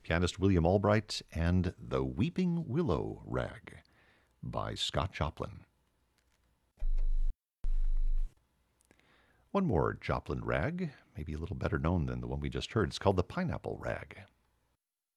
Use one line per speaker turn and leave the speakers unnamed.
pianist William Albright, and The Weeping Willow Rag by Scott Joplin. One more Joplin rag, maybe a little better known than the one we just heard. It's called the Pineapple Rag.